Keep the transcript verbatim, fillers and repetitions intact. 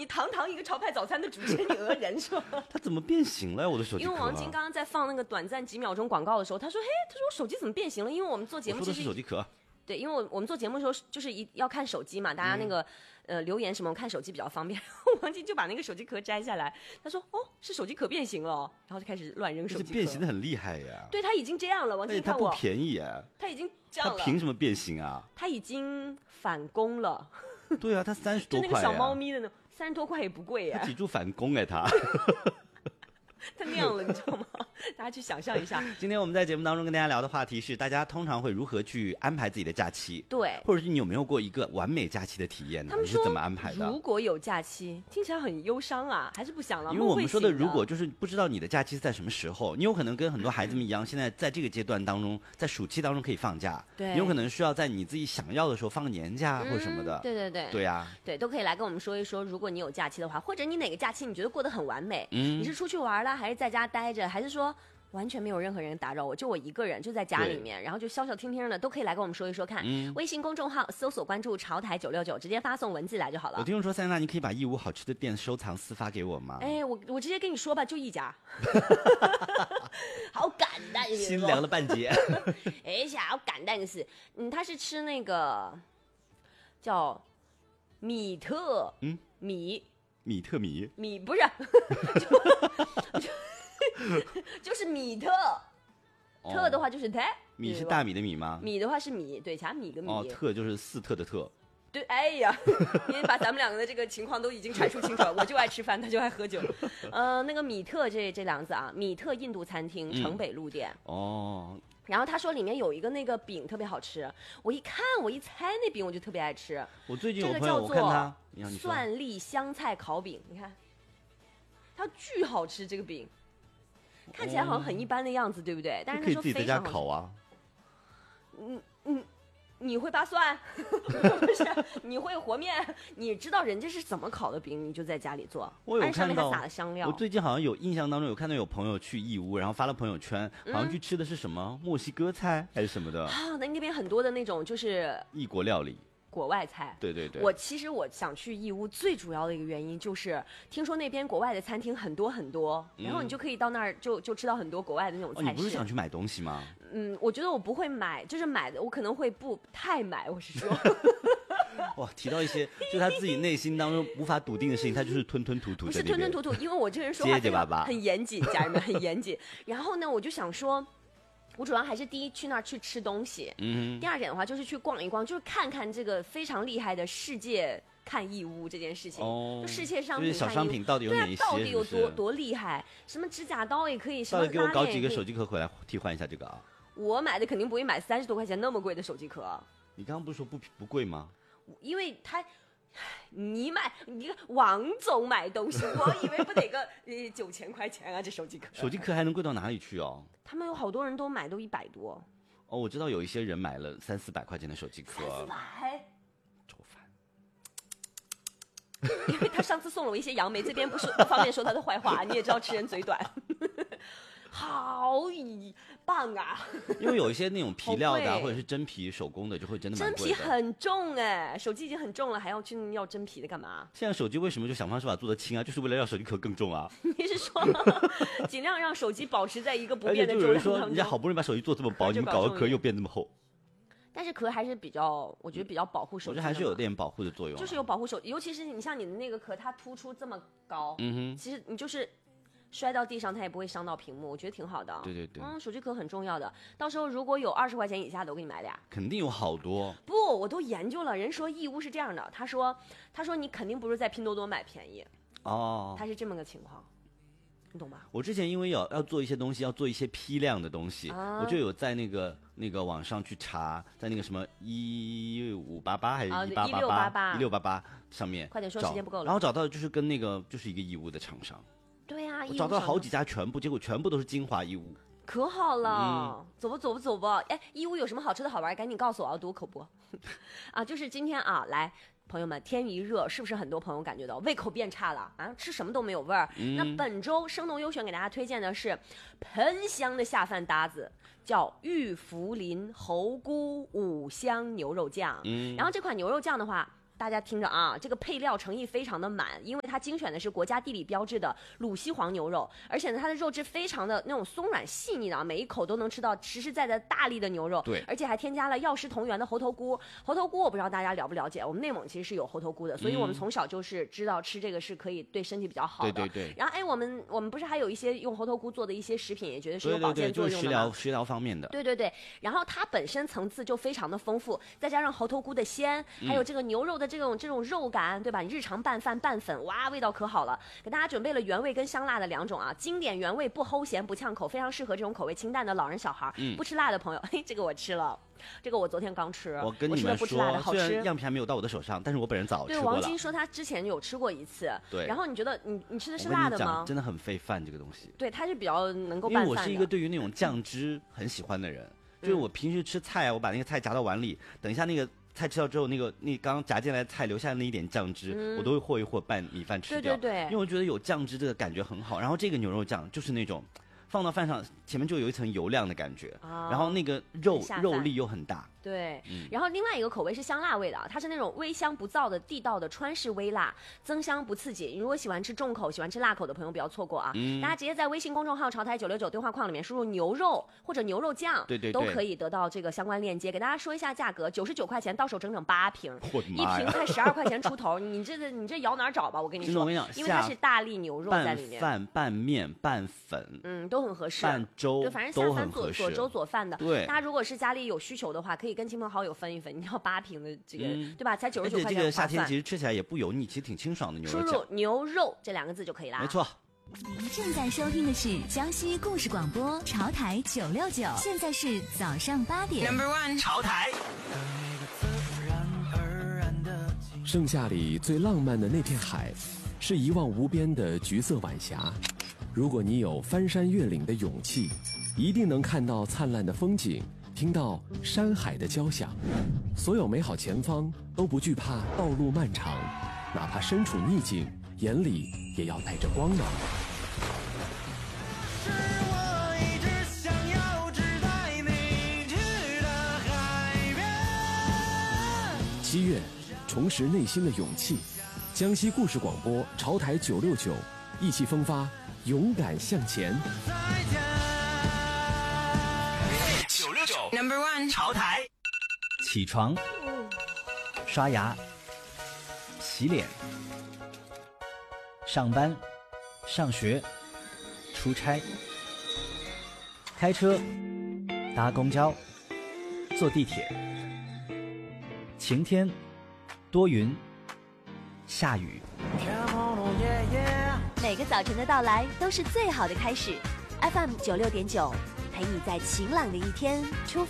你堂堂一个潮牌早餐的主持人，你讹人是吧？ 它怎么变形了呀？我的手机壳、啊。 因为王晶刚刚在放那个短暂几秒钟广告的时候，他说：“嘿，他说我手机怎么变形了？因为我们做节目我说的是手机壳。” 对，因为我我们做节目的时候就是一要看手机嘛，大家那个、嗯、呃留言什么，我看手机比较方便。然后王晶就把那个手机壳摘下来，他说：“哦，是手机壳变形了。”然后就开始乱扔手机壳。 变形的很厉害呀。 对，他已经这样了，王晶看我。 他不便宜啊。 他已经这样了。 他凭什么变形啊？ 他已经反攻了。 对啊，他三十多块、啊。 就那个小猫咪的呢，三十多块也不贵呀。 他脊柱反攻哎，他。 他那样了，你知道吗？大家去想象一下。 今天我们在节目当中跟大家聊的话题是，大家通常会如何去安排自己的假期？ 对， 或者是你有没有过一个完美假期的体验呢？ 他们说你是怎么安排的？ 如果有假期，听起来很忧伤啊，还是不想了？ 因为我们说的如果就是不知道你的假期是在什么时候，你有可能跟很多孩子们一样，现在在这个阶段当中，在暑期当中可以放假， 对， 你有可能需要在你自己想要的时候放个年假、嗯、或者什么的。 对对对， 对啊， 对，都可以来跟我们说一说，如果你有假期的话，或者你哪个假期你觉得过得很完美， 嗯， 你是出去玩了，还是在家待着，还是说完全没有任何人打扰我，就我一个人就在家里面，然后就消消停停的，都可以来跟我们说一说看。嗯、微信公众号搜索关注潮台九六九，直接发送文字来就好了。 我听说塞娜，你可以把义乌好吃的店收藏私发给我吗？ 哎，我我直接跟你说吧，就一家，好感单， 心凉了半截。 哎呀，好感单的是，嗯，他是吃那个叫米特，嗯，米米特米米不是。就是米特，哦、特的话就是特， 米是大米的米吗？ 米的话是米，对，加米个米。 哦，特就是四特的特。 对，哎呀，你把咱们两个的这个情况都已经阐述清楚了。我就爱吃饭，他就爱喝酒。呃，那个米特这这两个字啊，米特印度餐厅城北路店。 嗯、哦。 然后他说里面有一个那个饼特别好吃，我一看我一猜那饼我就特别爱吃。 我最近有朋友、 这个、叫做蒜粒香菜烤饼，你看，它巨好吃这个饼。看起来好像很一般的样子，哦、对不对？但是他说非常好吃。可以自己在家烤啊。 嗯嗯，你会扒蒜？不是，你会和面？你知道人家是怎么烤的饼，你就在家里做。 我有看到， 上面还撒了香料。 我最近好像有印象当中有看到有朋友去义乌，然后发了朋友圈，好像去吃的是什么、嗯、墨西哥菜还是什么的啊？那那边很多的那种就是异国料理。 国外菜， 对对对。 我其实我想去义乌最主要的一个原因就是听说那边国外的餐厅很多很多，嗯、然后你就可以到那儿就就吃到很多国外的那种菜式。 哦，你不是想去买东西吗？ 嗯，我觉得我不会买，就是买的我可能会不太买，我是说。 哇，提到一些就他自己内心当中无法笃定的事情，他就是吞吞吐吐。 不是吞吞吐吐，因为我这个人说话结结巴巴， 很严谨，家人们很严谨。然后呢，我就想说。我主要还是第一去那儿去吃东西，嗯，第二点的话就是去逛一逛，就是看看这个非常厉害的世界看义乌这件事情。哦，就世界商品看义乌， 就是小商品到底有哪些？ 对啊，到底有多多厉害？什么指甲刀也可以，什么拉链也可以。 给我搞几个手机壳回来替换一下这个啊！ 我买的肯定不会买三十多块钱那么贵的手机壳。 你刚刚不是说不不贵吗？ 因为它。你买你王总买东西，我以为不得个呃九千块钱啊，这手机壳。 手机壳还能贵到哪里去哦？ 他们有好多人都买都一百多。 哦，我知道有一些人买了三四百块钱的手机壳。 三四百。 周凡。 因为他上次送了我一些杨梅，这边不是不方便说他的坏话，你也知道吃人嘴短。好棒啊！ 因为有一些那种皮料的、啊、或者是真皮手工的，就会真的蛮贵的。 真皮很重哎，手机已经很重了，还要去要真皮的干嘛？ 现在手机为什么就想方设法做得轻啊？就是为了让手机壳更重啊！ 你是说尽量让手机保持在一个不变的重量？ 而且就有人说，人家好不容易把手机做这么薄，你们搞个壳又变这么厚。 但是壳还是比较，我觉得比较保护手机。 我觉得还是有点保护的作用、啊， 就是有保护手，尤其是你像你的那个壳，它突出这么高，嗯哼，其实你就是摔到地上，它也不会伤到屏幕，我觉得挺好的。 对对对， 嗯，手机壳很重要的。到时候如果有二十块钱以下的，我给你买俩。 肯定有好多。 不，我都研究了，人说义乌是这样的，他说，他说你肯定不是在拼多多买便宜，哦，他是这么个情况。你懂吧？ 我之前因为要要做一些东西，要做一些批量的东西，啊、我就有在那个那个网上去查，在那个什么一五八八还是一八八八一六八八上面， 快点说，时间不够了。 然后找到就是跟那个就是一个义乌的厂商， 对呀、啊， 我找到好几家，全部结果全部都是金华义乌， 可好了，嗯、走吧走吧走吧，哎，义乌有什么好吃的好玩？赶紧告诉我，我要读口播啊！就是今天啊，来。朋友们，天一热，是不是很多朋友感觉到胃口变差了啊？吃什么都没有味儿。嗯、那本周生动优选给大家推荐的是喷香的下饭搭子，叫玉福林猴菇五香牛肉酱。嗯，然后这款牛肉酱的话， 大家听着啊，这个配料诚意非常的满，因为它精选的是国家地理标志的鲁西黄牛肉，而且呢，它的肉质非常的那种松软细腻的啊，每一口都能吃到实实在在大粒的牛肉。 对， 而且还添加了药食同源的猴头菇。猴头菇我不知道大家了不了解，我们内蒙其实是有猴头菇的，所以我们从小就是知道吃这个是可以对身体比较好的。 对对对。 然后哎，我们我们不是还有一些用猴头菇做的一些食品，也觉得是有保健作用的吗？ 对对对，就是食疗食疗方面的。 对对对。然后它本身层次就非常的丰富，再加上猴头菇的鲜，还有这个牛肉的这种这种肉感，对吧？你日常拌饭拌粉，哇，味道可好了。给大家准备了原味跟香辣的两种啊，经典原味不齁咸不呛口，非常适合这种口味清淡的老人小孩。嗯，不吃辣的朋友，嘿，这个我吃了。这个我昨天刚吃， 我跟你们说，虽然样品还没有到我的手上，但是我本人早吃过了。 对，王晶说他之前有吃过一次。 对。 然后你觉得你你吃的是辣的吗？ 真的很费饭这个东西。 对，它是比较能够拌饭的。 因为我是一个对于那种酱汁很喜欢的人，嗯、就是我平时吃菜啊，我把那个菜夹到碗里，等一下那个菜吃到之后，那个那刚夹进来的菜留下的那一点酱汁，嗯、我都会和一和拌米饭吃掉。 对对对。 因为我觉得有酱汁这个感觉很好。然后这个牛肉酱就是那种放到饭上，前面就有一层油亮的感觉，哦、然后那个肉肉粒又很大。 对，嗯、然后另外一个口味是香辣味的啊，它是那种微香不燥的地道的川式微辣，增香不刺激。你如果喜欢吃重口、喜欢吃辣口的朋友，不要错过啊！嗯、大家直接在微信公众号“潮台九六九”对话框里面输入牛肉或者牛肉酱， 对对对， 都可以得到这个相关链接。给大家说一下价格，九十九块钱到手整整八瓶，一瓶才十二块钱出头。你这个你这摇哪找吧？我跟你说， 我跟你讲， 因为它是大粒牛肉在里面， 拌饭、拌面、拌粉， 嗯，都很合适。 拌粥， 对，反正下饭做做粥做饭的， 对。 大家如果是家里有需求的话，可以跟亲朋好友分。一份，你要八瓶的这个，嗯、对吧？才九十九块钱。 而且这个夏天其实吃起来也不油腻，其实挺清爽的牛肉酱。 输入牛肉这两个字就可以啦。 没错。 您正在收听的是江西故事广播潮台九六九，现在是早上八点。 Number one， 潮台。 盛夏里最浪漫的那片海，是一望无边的橘色晚霞。如果你有翻山越岭的勇气，一定能看到灿烂的风景。听到山海的交响，所有美好前方都不惧怕道路漫长，哪怕身处逆境，眼里也要带着光芒。是我一直想要只带你去的海边。七月，重拾内心的勇气。江西故事广播潮台九六九，意气风发，勇敢向前。 Number one， 潮台。 起床，刷牙，洗脸，上班，上学，出差，开车，搭公交，坐地铁。晴天，多云，下雨。 每个早晨的到来都是最好的开始。F M 九六点九，陪你在晴朗的一天出发。